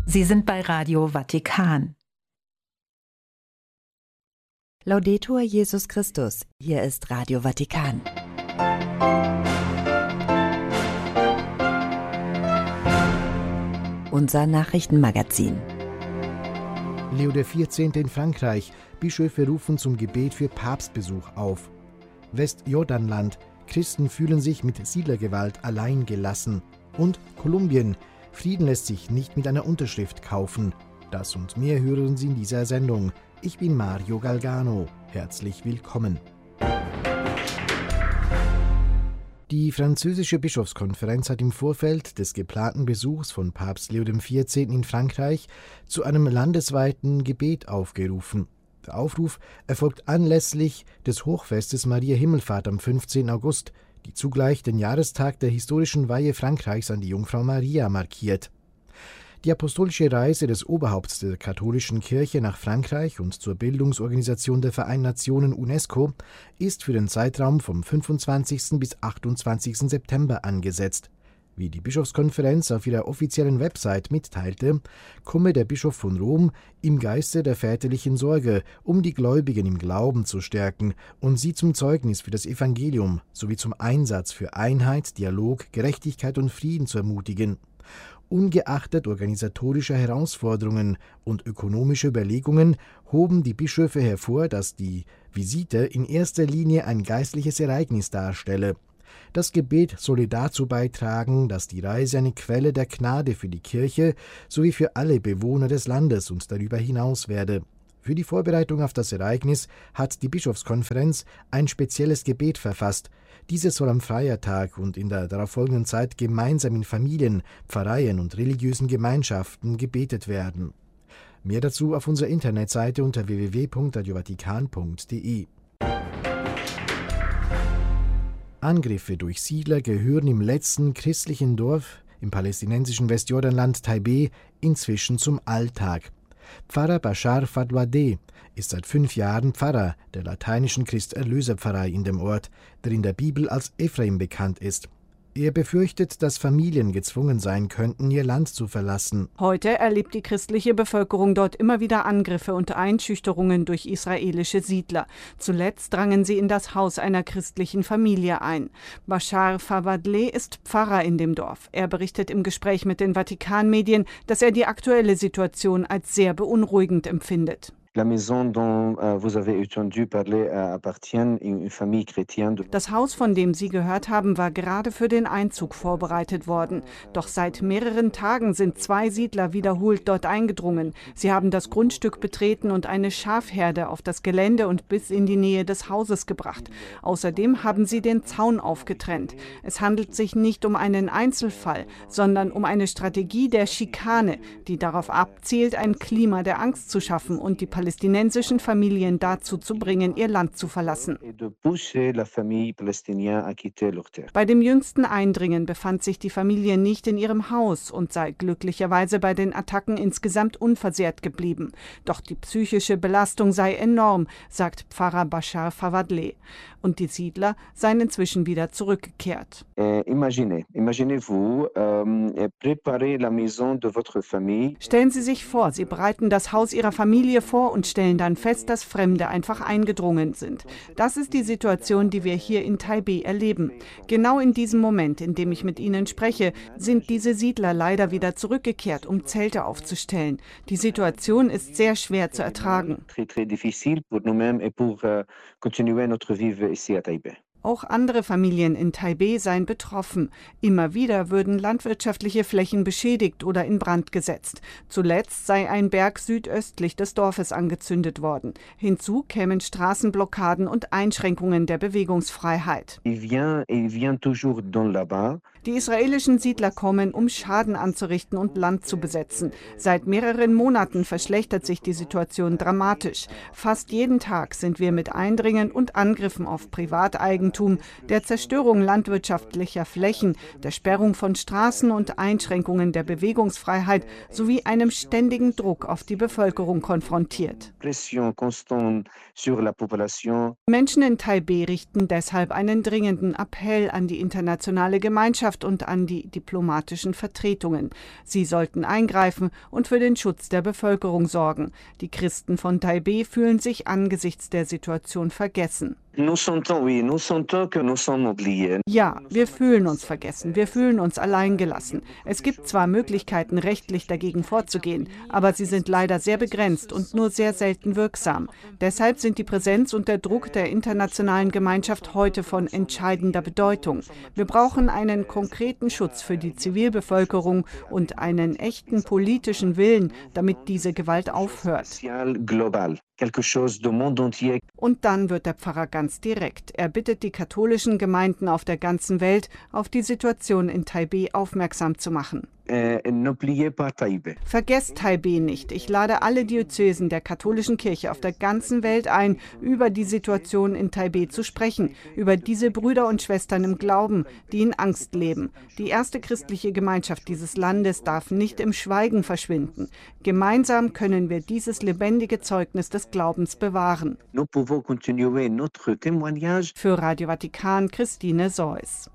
Sie sind bei Radio Vatikan. Laudetur Jesus Christus. Hier ist Radio Vatikan. Unser Nachrichtenmagazin. Leo XIV. In Frankreich. Bischöfe rufen zum Gebet für Papstbesuch auf. Westjordanland. Christen fühlen sich mit Siedlergewalt allein gelassen. Und Kolumbien. Frieden lässt sich nicht mit einer Unterschrift kaufen. Das und mehr hören Sie in dieser Sendung. Ich bin Mario Galgano. Herzlich willkommen. Die französische Bischofskonferenz hat im Vorfeld des geplanten Besuchs von Papst Leo XIV. In Frankreich zu einem landesweiten Gebet aufgerufen. Der Aufruf erfolgt anlässlich des Hochfestes Maria Himmelfahrt am 15. August, die zugleich den Jahrestag der historischen Weihe Frankreichs an die Jungfrau Maria markiert. Die apostolische Reise des Oberhaupts der katholischen Kirche nach Frankreich und zur Bildungsorganisation der Vereinten Nationen UNESCO ist für den Zeitraum vom 25. bis 28. September angesetzt. Wie die Bischofskonferenz auf ihrer offiziellen Website mitteilte, komme der Bischof von Rom im Geiste der väterlichen Sorge, um die Gläubigen im Glauben zu stärken und sie zum Zeugnis für das Evangelium sowie zum Einsatz für Einheit, Dialog, Gerechtigkeit und Frieden zu ermutigen. Ungeachtet organisatorischer Herausforderungen und ökonomischer Überlegungen hoben die Bischöfe hervor, dass die Visite in erster Linie ein geistliches Ereignis darstelle. Das Gebet solle dazu beitragen, dass die Reise eine Quelle der Gnade für die Kirche sowie für alle Bewohner des Landes und darüber hinaus werde. Für die Vorbereitung auf das Ereignis hat die Bischofskonferenz ein spezielles Gebet verfasst. Dieses soll am Feiertag und in der darauffolgenden Zeit gemeinsam in Familien, Pfarreien und religiösen Gemeinschaften gebetet werden. Mehr dazu auf unserer Internetseite unter www.radiovatikan.de. Angriffe durch Siedler gehören im letzten christlichen Dorf im palästinensischen Westjordanland Taibeh inzwischen zum Alltag. Pfarrer Bashar Fadwadeh ist seit 5 Jahren Pfarrer der lateinischen Christ-Erlöser-Pfarrei in dem Ort, der in der Bibel als Ephraim bekannt ist. Er befürchtet, dass Familien gezwungen sein könnten, ihr Land zu verlassen. Heute erlebt die christliche Bevölkerung dort immer wieder Angriffe und Einschüchterungen durch israelische Siedler. Zuletzt drangen sie in das Haus einer christlichen Familie ein. Bashar Fadwadeh ist Pfarrer in dem Dorf. Er berichtet im Gespräch mit den Vatikanmedien, dass er die aktuelle Situation als sehr beunruhigend empfindet. La maison dont vous avez entendu parler appartient à une famille chrétienne. Das Haus, von dem Sie gehört haben, war gerade für den Einzug vorbereitet worden. Doch seit mehreren Tagen sind 2 Siedler wiederholt dort eingedrungen. Sie haben das Grundstück betreten und eine Schafherde auf das Gelände und bis in die Nähe des Hauses gebracht. Außerdem haben sie den Zaun aufgetrennt. Es handelt sich nicht um einen Einzelfall, sondern um eine Strategie der Schikane, die darauf abzielt, ein Klima der Angst zu schaffen und die palästinensischen Familien dazu zu bringen, ihr Land zu verlassen. Bei dem jüngsten Eindringen befand sich die Familie nicht in ihrem Haus und sei glücklicherweise bei den Attacken insgesamt unversehrt geblieben. Doch die psychische Belastung sei enorm, sagt Pfarrer Bashar Fadwadeh. Und die Siedler seien inzwischen wieder zurückgekehrt. Stellen Sie sich vor, Sie bereiten das Haus Ihrer Familie vor und stellen dann fest, dass Fremde einfach eingedrungen sind. Das ist die Situation, die wir hier in Taibeh erleben. Genau in diesem Moment, in dem ich mit Ihnen spreche, sind diese Siedler leider wieder zurückgekehrt, um Zelte aufzustellen. Die Situation ist sehr schwer zu ertragen. Auch andere Familien in Taibeh seien betroffen. Immer wieder würden landwirtschaftliche Flächen beschädigt oder in Brand gesetzt. Zuletzt sei ein Berg südöstlich des Dorfes angezündet worden. Hinzu kämen Straßenblockaden und Einschränkungen der Bewegungsfreiheit. Die israelischen Siedler kommen, um Schaden anzurichten und Land zu besetzen. Seit mehreren Monaten verschlechtert sich die Situation dramatisch. Fast jeden Tag sind wir mit Eindringen und Angriffen auf Privateigentum, der Zerstörung landwirtschaftlicher Flächen, der Sperrung von Straßen und Einschränkungen der Bewegungsfreiheit sowie einem ständigen Druck auf die Bevölkerung konfrontiert. Menschen in Taibeh richten deshalb einen dringenden Appell an die internationale Gemeinschaft, Gemeinschaft und an die diplomatischen Vertretungen. Sie sollten eingreifen und für den Schutz der Bevölkerung sorgen. Die Christen von Taipeh fühlen sich angesichts der Situation vergessen. Ja, wir fühlen uns vergessen, wir fühlen uns alleingelassen. Es gibt zwar Möglichkeiten, rechtlich dagegen vorzugehen, aber sie sind leider sehr begrenzt und nur sehr selten wirksam. Deshalb sind die Präsenz und der Druck der internationalen Gemeinschaft heute von entscheidender Bedeutung. Wir brauchen einen konkreten Schutz für die Zivilbevölkerung und einen echten politischen Willen, damit diese Gewalt aufhört. Und dann wird der Pfarrer ganz direkt. Er bittet die katholischen Gemeinden auf der ganzen Welt, auf die Situation in Taipeh aufmerksam zu machen. Vergesst Taipeh nicht. Ich lade alle Diözesen der katholischen Kirche auf der ganzen Welt ein, über die Situation in Taipeh zu sprechen, über diese Brüder und Schwestern im Glauben, die in Angst leben. Die erste christliche Gemeinschaft dieses Landes darf nicht im Schweigen verschwinden. Gemeinsam können wir dieses lebendige Zeugnis des Glaubens bewahren. Für Radio Vatikan, Christine Seuss.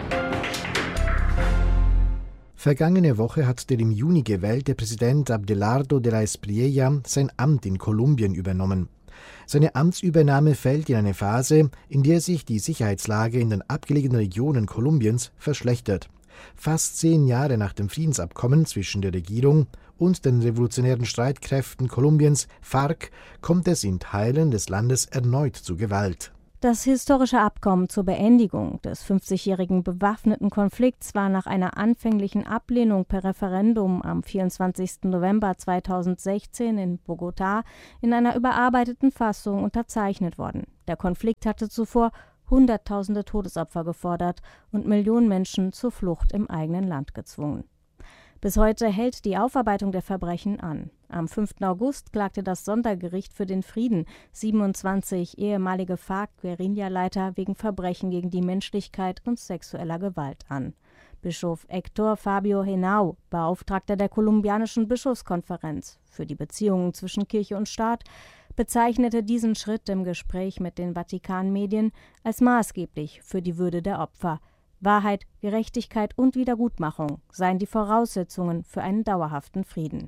Vergangene Woche hat der im Juni gewählte Präsident Abelardo de la Espriella sein Amt in Kolumbien übernommen. Seine Amtsübernahme fällt in eine Phase, in der sich die Sicherheitslage in den abgelegenen Regionen Kolumbiens verschlechtert. Fast 10 Jahre nach dem Friedensabkommen zwischen der Regierung und den revolutionären Streitkräften Kolumbiens, FARC, kommt es in Teilen des Landes erneut zu Gewalt. Das historische Abkommen zur Beendigung des 50-jährigen bewaffneten Konflikts war nach einer anfänglichen Ablehnung per Referendum am 24. November 2016 in Bogotá in einer überarbeiteten Fassung unterzeichnet worden. Der Konflikt hatte zuvor Hunderttausende Todesopfer gefordert und Millionen Menschen zur Flucht im eigenen Land gezwungen. Bis heute hält die Aufarbeitung der Verbrechen an. Am 5. August klagte das Sondergericht für den Frieden 27 ehemalige FARC-Guerillaleiter wegen Verbrechen gegen die Menschlichkeit und sexueller Gewalt an. Bischof Héctor Fabio Henao, Beauftragter der kolumbianischen Bischofskonferenz für die Beziehungen zwischen Kirche und Staat, bezeichnete diesen Schritt im Gespräch mit den Vatikan-Medien als maßgeblich für die Würde der Opfer. Wahrheit, Gerechtigkeit und Wiedergutmachung seien die Voraussetzungen für einen dauerhaften Frieden.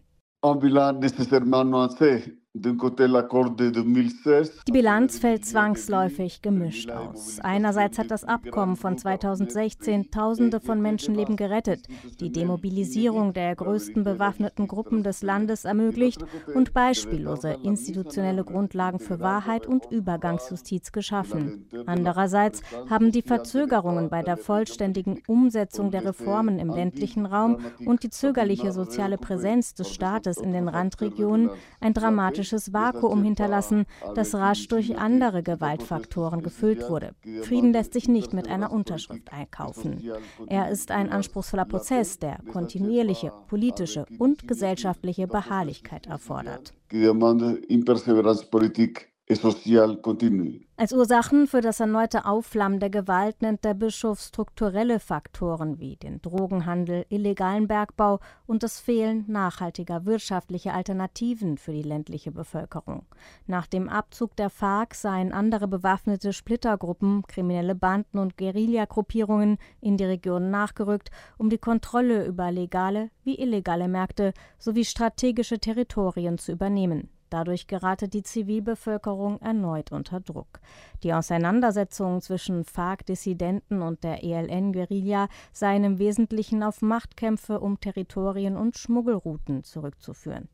Die Bilanz fällt zwangsläufig gemischt aus. Einerseits hat das Abkommen von 2016 Tausende von Menschenleben gerettet, die Demobilisierung der größten bewaffneten Gruppen des Landes ermöglicht und beispiellose institutionelle Grundlagen für Wahrheit und Übergangsjustiz geschaffen. Andererseits haben die Verzögerungen bei der vollständigen Umsetzung der Reformen im ländlichen Raum und die zögerliche soziale Präsenz des Staates in den Randregionen ein dramatisches Vakuum hinterlassen, das rasch durch andere Gewaltfaktoren gefüllt wurde. Frieden lässt sich nicht mit einer Unterschrift einkaufen. Er ist ein anspruchsvoller Prozess, der kontinuierliche politische und gesellschaftliche Beharrlichkeit erfordert. Als Ursachen für das erneute Aufflammen der Gewalt nennt der Bischof strukturelle Faktoren wie den Drogenhandel, illegalen Bergbau und das Fehlen nachhaltiger wirtschaftlicher Alternativen für die ländliche Bevölkerung. Nach dem Abzug der FARC seien andere bewaffnete Splittergruppen, kriminelle Banden und Guerillagruppierungen in die Region nachgerückt, um die Kontrolle über legale wie illegale Märkte sowie strategische Territorien zu übernehmen. Dadurch gerate die Zivilbevölkerung erneut unter Druck. Die Auseinandersetzungen zwischen FARC-Dissidenten und der ELN-Guerilla seien im Wesentlichen auf Machtkämpfe um Territorien und Schmuggelrouten zurückzuführen.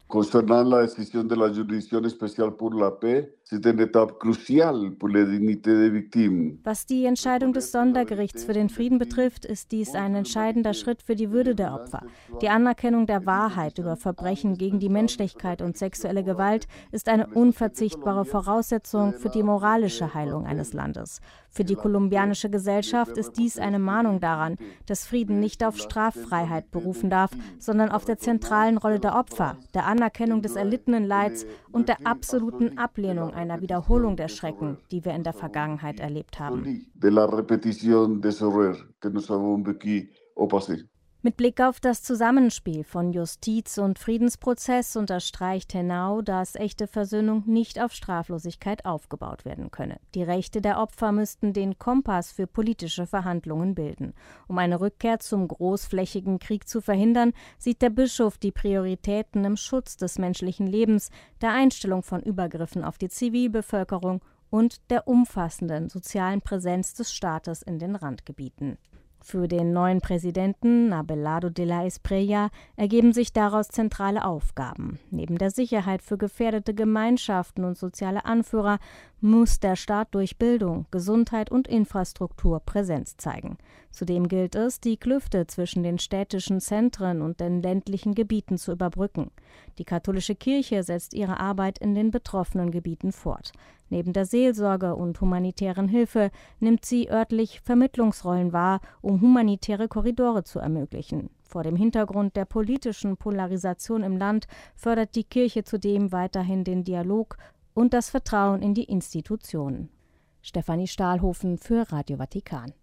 Was die Entscheidung des Sondergerichts für den Frieden betrifft, ist dies ein entscheidender Schritt für die Würde der Opfer. Die Anerkennung der Wahrheit über Verbrechen gegen die Menschlichkeit und sexuelle Gewalt ist eine unverzichtbare Voraussetzung für die moralische Heilung eines Landes. Für die kolumbianische Gesellschaft ist dies eine Mahnung daran, dass Frieden nicht auf Straffreiheit berufen darf, sondern auf der zentralen Rolle der Opfer, der Anerkennung des erlittenen Leids und der absoluten Ablehnung einer Wiederholung der Schrecken, die wir in der Vergangenheit erlebt haben. Mit Blick auf das Zusammenspiel von Justiz und Friedensprozess unterstreicht Henao, dass echte Versöhnung nicht auf Straflosigkeit aufgebaut werden könne. Die Rechte der Opfer müssten den Kompass für politische Verhandlungen bilden. Um eine Rückkehr zum großflächigen Krieg zu verhindern, sieht der Bischof die Prioritäten im Schutz des menschlichen Lebens, der Einstellung von Übergriffen auf die Zivilbevölkerung und der umfassenden sozialen Präsenz des Staates in den Randgebieten. Für den neuen Präsidenten Abelardo de la Espriella ergeben sich daraus zentrale Aufgaben. Neben der Sicherheit für gefährdete Gemeinschaften und soziale Anführer muss der Staat durch Bildung, Gesundheit und Infrastruktur Präsenz zeigen. Zudem gilt es, die Klüfte zwischen den städtischen Zentren und den ländlichen Gebieten zu überbrücken. Die katholische Kirche setzt ihre Arbeit in den betroffenen Gebieten fort. Neben der Seelsorge und humanitären Hilfe nimmt sie örtlich Vermittlungsrollen wahr, um humanitäre Korridore zu ermöglichen. Vor dem Hintergrund der politischen Polarisation im Land fördert die Kirche zudem weiterhin den Dialog und das Vertrauen in die Institutionen. Stefanie Stahlhofen für Radio Vatikan.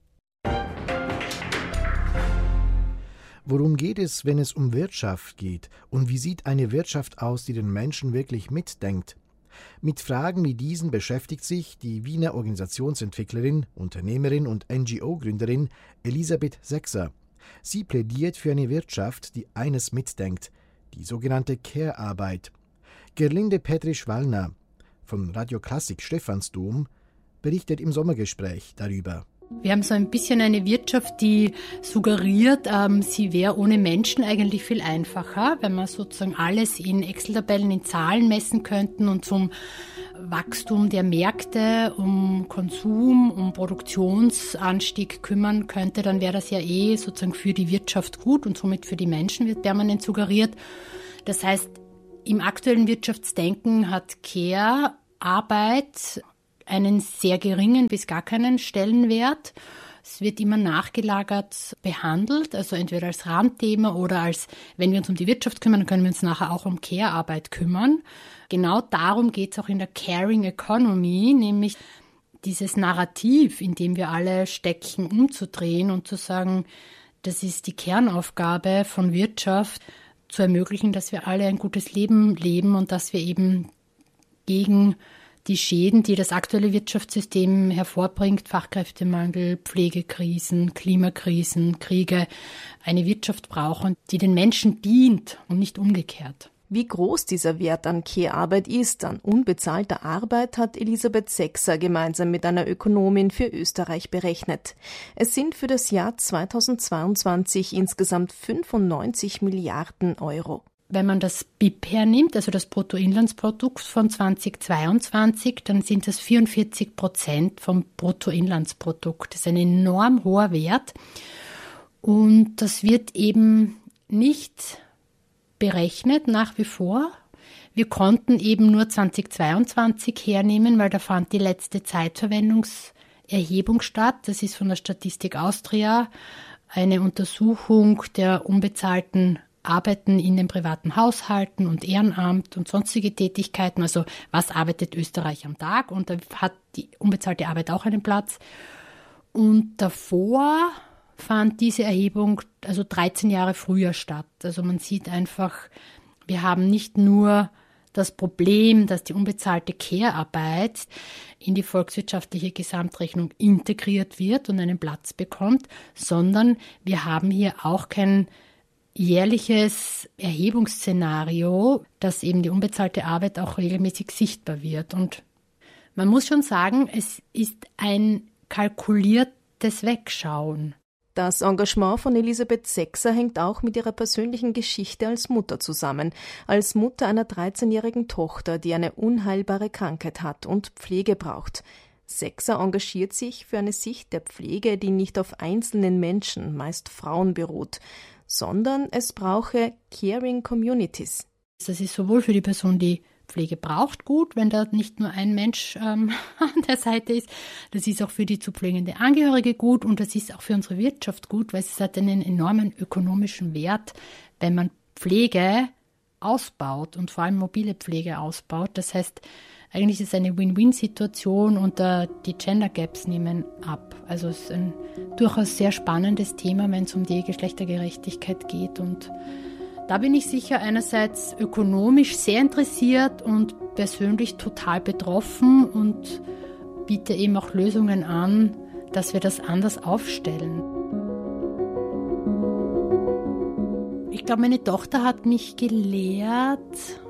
Worum geht es, wenn es um Wirtschaft geht? Und wie sieht eine Wirtschaft aus, die den Menschen wirklich mitdenkt? Mit Fragen wie diesen beschäftigt sich die Wiener Organisationsentwicklerin, Unternehmerin und NGO-Gründerin Elisabeth Sechser. Sie plädiert für eine Wirtschaft, die eines mitdenkt, die sogenannte Care-Arbeit. Gerlinde Petrisch-Wallner von Radio Klassik Stephansdom berichtet im Sommergespräch darüber. Wir haben so ein bisschen eine Wirtschaft, die suggeriert, sie wäre ohne Menschen eigentlich viel einfacher, wenn wir sozusagen alles in Excel-Tabellen, in Zahlen messen könnten und zum Wachstum der Märkte, um Konsum, um Produktionsanstieg kümmern könnte, dann wäre das ja sozusagen für die Wirtschaft gut und somit für die Menschen wird permanent suggeriert. Das heißt, im aktuellen Wirtschaftsdenken hat Care-Arbeit einen sehr geringen bis gar keinen Stellenwert. Es wird immer nachgelagert behandelt, also entweder als Randthema oder als, wenn wir uns um die Wirtschaft kümmern, dann können wir uns nachher auch um Care-Arbeit kümmern. Genau darum geht es auch in der Caring Economy, nämlich dieses Narrativ, in dem wir alle stecken, umzudrehen und zu sagen, das ist die Kernaufgabe von Wirtschaft, zu ermöglichen, dass wir alle ein gutes Leben leben und dass wir eben gegen die Schäden, die das aktuelle Wirtschaftssystem hervorbringt, Fachkräftemangel, Pflegekrisen, Klimakrisen, Kriege, eine Wirtschaft brauchen, die den Menschen dient und nicht umgekehrt. Wie groß dieser Wert an Care-Arbeit ist, an unbezahlter Arbeit, hat Elisabeth Sechser gemeinsam mit einer Ökonomin für Österreich berechnet. Es sind für das Jahr 2022 insgesamt 95 Milliarden Euro. Wenn man das BIP hernimmt, also das Bruttoinlandsprodukt von 2022, dann sind das 44% vom Bruttoinlandsprodukt. Das ist ein enorm hoher Wert und das wird eben nicht berechnet nach wie vor. Wir konnten eben nur 2022 hernehmen, weil da fand die letzte Zeitverwendungserhebung statt. Das ist von der Statistik Austria eine Untersuchung der unbezahlten Arbeiten in den privaten Haushalten und Ehrenamt und sonstige Tätigkeiten. Also was arbeitet Österreich am Tag? Und da hat die unbezahlte Arbeit auch einen Platz. Und davor fand diese Erhebung also 13 Jahre früher statt. Also man sieht einfach, wir haben nicht nur das Problem, dass die unbezahlte Care-Arbeit in die volkswirtschaftliche Gesamtrechnung integriert wird und einen Platz bekommt, sondern wir haben hier auch kein jährliches Erhebungsszenario, dass eben die unbezahlte Arbeit auch regelmäßig sichtbar wird. Und man muss schon sagen, es ist ein kalkuliertes Wegschauen. Das Engagement von Elisabeth Sechser hängt auch mit ihrer persönlichen Geschichte als Mutter zusammen. Als Mutter einer 13-jährigen Tochter, die eine unheilbare Krankheit hat und Pflege braucht. Sechser engagiert sich für eine Sicht der Pflege, die nicht auf einzelnen Menschen, meist Frauen, beruht, sondern es brauche Caring Communities. Das ist sowohl für die Person, die Pflege braucht, gut, wenn da nicht nur ein Mensch an der Seite ist. Das ist auch für die zu pflegende Angehörige gut und das ist auch für unsere Wirtschaft gut, weil es hat einen enormen ökonomischen Wert, wenn man Pflege ausbaut und vor allem mobile Pflege ausbaut. Das heißt, eigentlich ist es eine Win-Win-Situation und die Gender Gaps nehmen ab. Also es ist ein durchaus sehr spannendes Thema, wenn es um die Geschlechtergerechtigkeit geht. Und da bin ich sicher einerseits ökonomisch sehr interessiert und persönlich total betroffen und biete eben auch Lösungen an, dass wir das anders aufstellen. Ich glaube, meine Tochter hat mich gelehrt,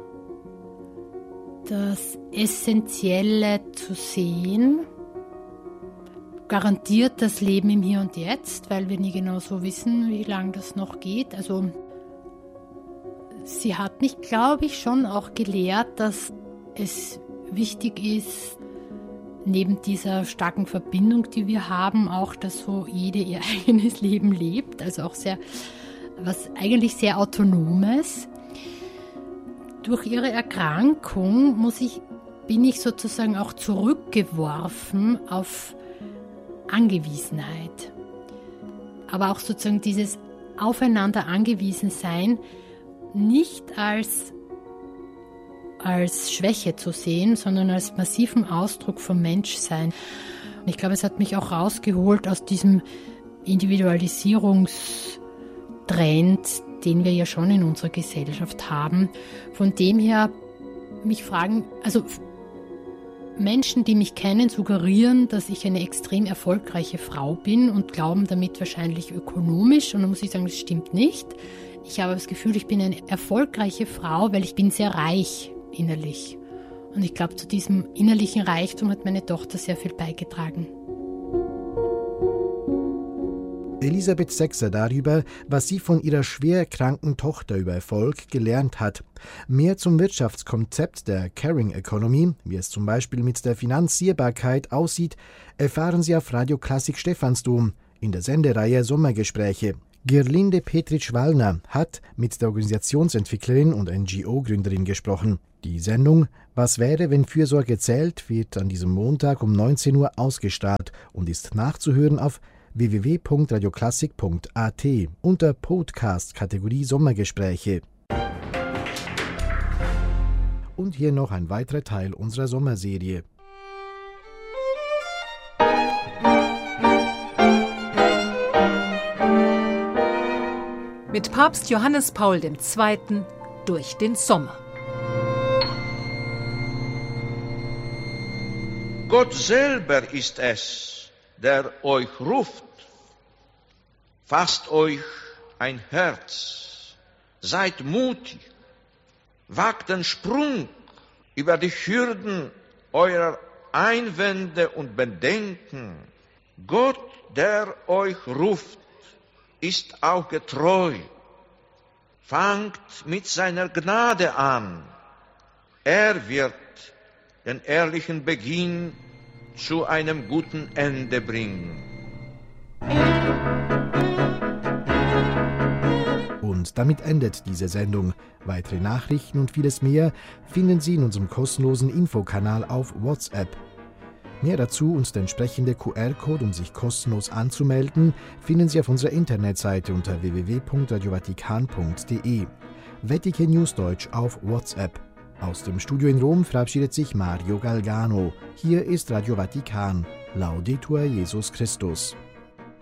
das Essentielle zu sehen, garantiert das Leben im Hier und Jetzt, weil wir nie genau so wissen, wie lange das noch geht. Also sie hat mich, glaube ich, schon auch gelehrt, dass es wichtig ist, neben dieser starken Verbindung, die wir haben, auch, dass so jede ihr eigenes Leben lebt, also auch was eigentlich sehr Autonomes. Durch ihre Erkrankung bin ich sozusagen auch zurückgeworfen auf Angewiesenheit. Aber auch sozusagen dieses Aufeinander angewiesen sein, nicht als Schwäche zu sehen, sondern als massiven Ausdruck vom Menschsein. Und ich glaube, es hat mich auch rausgeholt aus diesem Individualisierungstrend, den wir ja schon in unserer Gesellschaft haben. Von dem her mich fragen, also Menschen, die mich kennen, suggerieren, dass ich eine extrem erfolgreiche Frau bin und glauben damit wahrscheinlich ökonomisch. Und dann muss ich sagen, das stimmt nicht. Ich habe das Gefühl, ich bin eine erfolgreiche Frau, weil ich bin sehr reich innerlich. Und ich glaube, zu diesem innerlichen Reichtum hat meine Tochter sehr viel beigetragen. Elisabeth Sechser darüber, was sie von ihrer schwer kranken Tochter über Erfolg gelernt hat. Mehr zum Wirtschaftskonzept der Caring Economy, wie es zum Beispiel mit der Finanzierbarkeit aussieht, erfahren Sie auf Radio Klassik Stephansdom in der Sendereihe Sommergespräche. Gerlinde Petritsch-Wallner hat mit der Organisationsentwicklerin und NGO-Gründerin gesprochen. Die Sendung Was wäre, wenn Fürsorge zählt, wird an diesem Montag um 19 Uhr ausgestrahlt und ist nachzuhören auf www.radioklassik.at unter Podcast-Kategorie Sommergespräche. Und hier noch ein weiterer Teil unserer Sommerserie. Mit Papst Johannes Paul II. Durch den Sommer. Gott selber ist es, der euch ruft. Fasst euch ein Herz, seid mutig, wagt den Sprung über die Hürden eurer Einwände und Bedenken. Gott, der euch ruft, ist auch getreu. Fangt mit seiner Gnade an. Er wird den ehrlichen Beginn zu einem guten Ende bringen. Und damit endet diese Sendung. Weitere Nachrichten und vieles mehr finden Sie in unserem kostenlosen Infokanal auf WhatsApp. Mehr dazu und der entsprechende QR-Code, um sich kostenlos anzumelden, finden Sie auf unserer Internetseite unter www.radiovatikan.de. Vatikan News Deutsch auf WhatsApp. Aus dem Studio in Rom verabschiedet sich Mario Galgano. Hier ist Radio Vatikan. Laudetur Jesus Christus.